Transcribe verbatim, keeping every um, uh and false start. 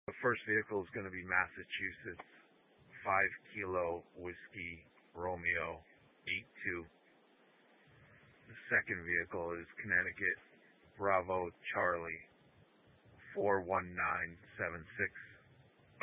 The first vehicle is going to be Massachusetts five Kilo Whiskey Romeo eight two. The second vehicle is Connecticut Bravo Charlie four one nine seven six.